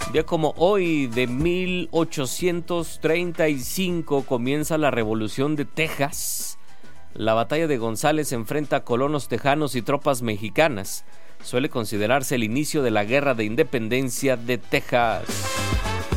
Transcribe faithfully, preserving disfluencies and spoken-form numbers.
Un día como hoy de mil ochocientos treinta y cinco comienza la Revolución de Texas. La batalla de González enfrenta a colonos tejanos y tropas mexicanas. Suele considerarse el inicio de la Guerra de Independencia de Texas.